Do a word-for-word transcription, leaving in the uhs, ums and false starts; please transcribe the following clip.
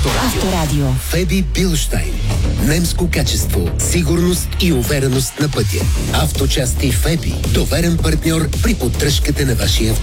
Авторадио. Авторадио. Феби Билштайн. Немско качество, сигурност и увереност на пътя. Авточасти Феби. Доверен партньор при поддръжката на вашия автомобил.